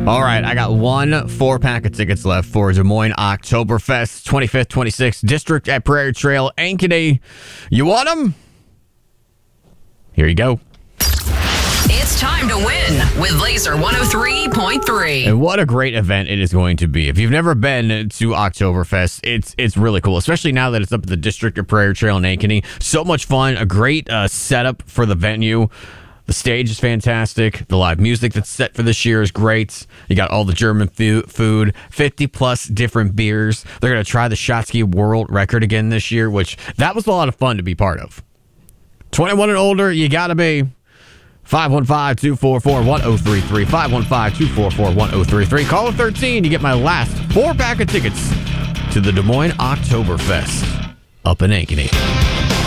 All right, I got one 4-pack of tickets left for Des Moines Oktoberfest, 25th, 26th District at Prairie Trail, Ankeny. You want them? Here you go. It's time to win with Laser 103.3. And what a great event it is going to be. If you've never been to Oktoberfest, it's really cool, especially now that it's up at the District of Prairie Trail in Ankeny. So much fun, a great setup for the venue. The stage is fantastic. The live music that's set for this year is great. You got all the German food, 50-plus different beers. They're going to try the Schottky world record again this year, which that was a lot of fun to be part of. 21 and older, you got to be. 515-244-1033. 515-244-1033. Call 13. You get my last 4-pack of tickets to the Des Moines Oktoberfest up in Ankeny.